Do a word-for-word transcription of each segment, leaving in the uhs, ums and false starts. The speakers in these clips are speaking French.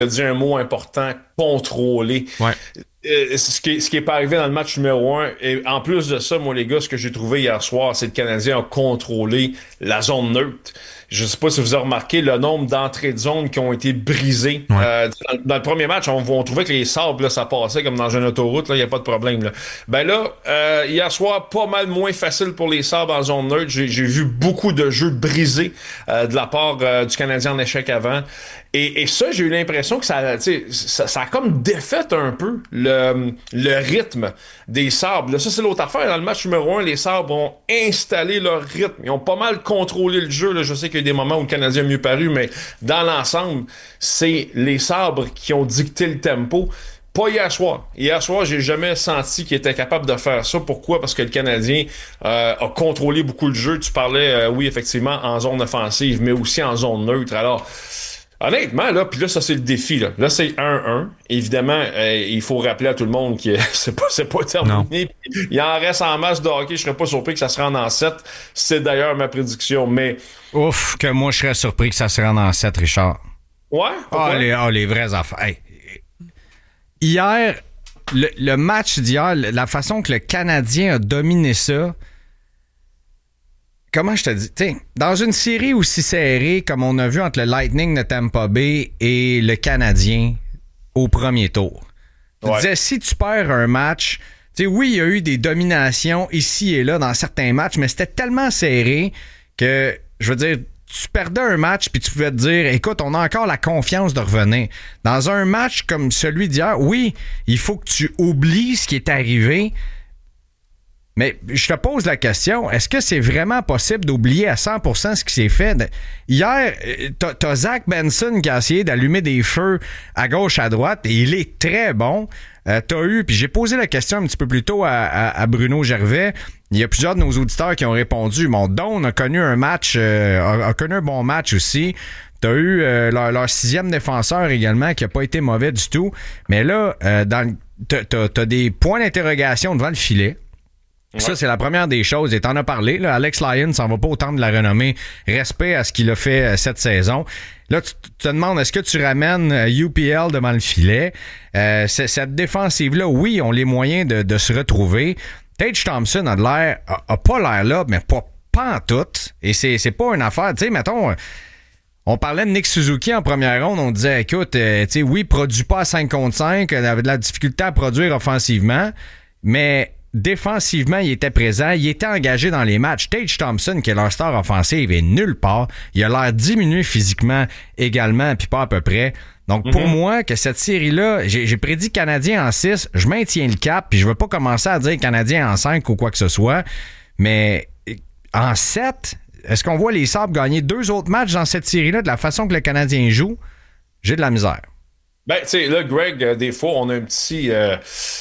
Tu as dit un mot important, contrôler. Ouais. Euh, ce qui, ce qui est pas arrivé dans le match numéro un. Et en plus de ça, moi, les gars, ce que j'ai trouvé hier soir, c'est que le Canadien a contrôlé la zone neutre. Je sais pas si vous avez remarqué le nombre d'entrées de zone qui ont été brisées. Ouais. Euh, dans, dans le premier match, on, on trouvait que les sables, là, ça passait comme dans une autoroute, il n'y a pas de problème. Là. Ben là, euh, hier soir, pas mal moins facile pour les sables en zone neutre. J'ai, j'ai vu beaucoup de jeux brisés euh, de la part euh, du Canadien en échec avant. Et, et ça, j'ai eu l'impression que ça, ça, ça a comme défait un peu le, le rythme des Sabres. Là, ça, c'est l'autre affaire. Dans le match numéro un, les Sabres ont installé leur rythme. Ils ont pas mal contrôlé le jeu. Là. Je sais qu'il y a des moments où le Canadien a mieux paru, mais dans l'ensemble, c'est les Sabres qui ont dicté le tempo. Pas hier soir. Hier soir, j'ai jamais senti qu'il était capable de faire ça. Pourquoi? Parce que le Canadien euh, a contrôlé beaucoup le jeu. Tu parlais, euh, oui, effectivement, en zone offensive, mais aussi en zone neutre. Alors, honnêtement, là, puis là, ça, c'est le défi. Là, là c'est un un. Évidemment, euh, il faut rappeler à tout le monde que c'est pas, c'est pas terminé. Il en reste en masse de hockey. Je serais pas surpris que ça se rende en sept. C'est d'ailleurs ma prédiction. Mais Ouf, que moi, je serais surpris que ça se rende en sept, Richard. Ouais? Ah, les, ah, les vraies affaires. Hey. Hier, le, le match d'hier, la façon que le Canadien a dominé ça, comment je te dis? T'sais, dans une série aussi serrée comme on a vu entre le Lightning de Tampa Bay et le Canadien au premier tour, tu ouais. disais, si tu perds un match, t'sais, oui, il y a eu des dominations ici et là dans certains matchs, mais c'était tellement serré que, je veux dire, tu perdais un match puis tu pouvais te dire, écoute, on a encore la confiance de revenir. Dans un match comme celui d'hier, oui, il faut que tu oublies ce qui est arrivé. Mais je te pose la question, est-ce que c'est vraiment possible d'oublier à cent pour cent ce qui s'est fait? Hier, t'as, t'as Zach Benson qui a essayé d'allumer des feux à gauche, à droite, et il est très bon. Euh, t'as eu, puis j'ai posé la question un petit peu plus tôt à, à, à Bruno Gervais. Il y a plusieurs de nos auditeurs qui ont répondu. Mon Don a connu un match, euh, a, a connu un bon match aussi. T'as eu euh, leur, leur sixième défenseur également qui a pas été mauvais du tout. Mais là, euh, dans, t'as, t'as, t'as des points d'interrogation devant le filet. Ouais. Ça, c'est la première des choses. Et t'en as parlé, là, Alex Lyon s'en va pas autant de la renommée. Respect à ce qu'il a fait euh, cette saison. Là, tu te demandes, est-ce que tu ramènes euh, U P L devant le filet? Euh, c'est, cette défensive-là, oui, ont les moyens de, de se retrouver. Tage Thompson a de l'air, a, a pas l'air là, mais pas, pas en tout. Et c'est, c'est pas une affaire, tu sais, mettons... On parlait de Nick Suzuki en première ronde, on disait, écoute, euh, tu sais, oui, produit pas à cinq contre cinq, il avait de la difficulté à produire offensivement, mais défensivement, il était présent, il était engagé dans les matchs. Tage Thompson, qui est leur star offensive, est nulle part. Il a l'air diminué physiquement également, puis pas à peu près. Donc, pour mm-hmm. moi, que cette série-là, j'ai, j'ai prédit Canadien en six, je maintiens le cap, puis je veux pas commencer à dire Canadien en cinq ou quoi que ce soit, mais en sept... Est-ce qu'on voit les Sabres gagner deux autres matchs dans cette série-là de la façon que le Canadien joue? J'ai de la misère. Ben, tu sais, là, Greg, euh, des fois, on a un petit... Euh,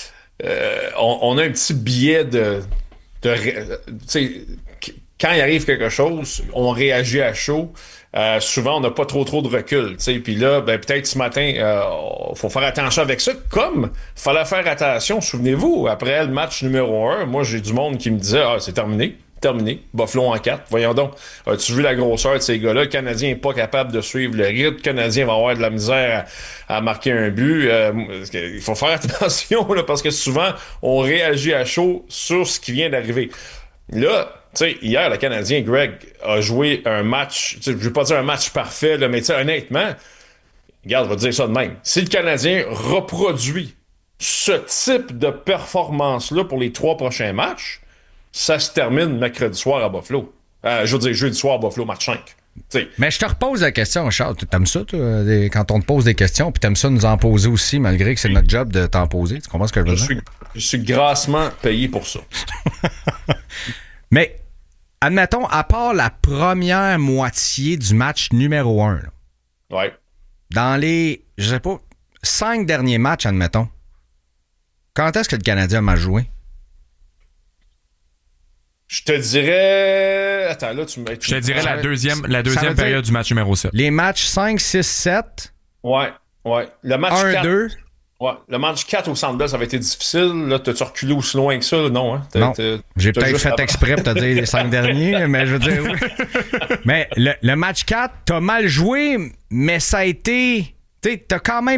euh, on, on a un petit billet de... de tu sais, quand il arrive quelque chose, on réagit à chaud. Euh, souvent, on n'a pas trop trop de recul. Puis là, ben, peut-être ce matin, il euh, faut faire attention avec ça. Comme il fallait faire attention, souvenez-vous, après le match numéro un, moi, j'ai du monde qui me disait « Ah, c'est terminé. » Terminé. Buffalo en quatre. Voyons donc. As-tu vu la grosseur de ces gars-là? Le Canadien n'est pas capable de suivre le rythme. Le Canadien va avoir de la misère à, à marquer un but. Euh, il faut faire attention là, parce que souvent, on réagit à chaud sur ce qui vient d'arriver. Là, tu sais, hier, le Canadien, Greg, a joué un match, je ne vais pas dire un match parfait, là, mais honnêtement, regarde, je vais te dire ça de même. Si le Canadien reproduit ce type de performance-là pour les trois prochains matchs, ça se termine mercredi soir à Buffalo. Euh, je veux dire, jeudi soir à Buffalo, match cinq. T'sais. Mais je te repose la question, Charles. T'aimes ça, toi, quand on te pose des questions, puis t'aimes ça nous en poser aussi, malgré que c'est notre job de t'en poser. Tu comprends ce que je veux je dire? Suis, je suis grassement payé pour ça. Mais, admettons, à part la première moitié du match numéro un, là, ouais. dans les, je sais pas, cinq derniers matchs, admettons, quand est-ce que le Canadien a mal joué? Je te dirais... Attends, là, tu me... Je te dirais la deuxième, la deuxième période du match numéro sept. Les matchs cinq, six, sept. Ouais, ouais. Le match un, quatre... deux. Ouais. Le match quatre au Centre Bell, ça avait été difficile. Là, t'as-tu reculé aussi loin que ça? Non, hein? T'as, non. T'as, J'ai t'as peut-être fait avant. exprès pour te dire les cinq derniers, mais je veux dire... Oui. Mais le, le match quatre, t'as mal joué, mais ça a été tu sais, t'as quand même